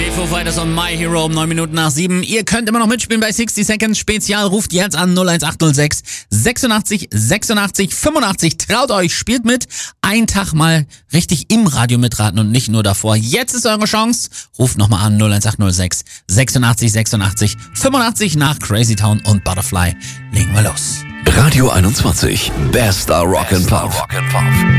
Foo Fighters und My Hero um 9 Minuten nach 7. Ihr könnt immer noch mitspielen bei 60 Seconds Spezial. Ruft jetzt an 01806 86 86 85. Traut euch, spielt mit. Einen Tag mal richtig im Radio mitraten und nicht nur davor. Jetzt ist eure Chance. Ruft nochmal an 01806 86 86 85 nach Crazy Town und Butterfly. Legen wir los. Radio 21. Bester Rock and Pop.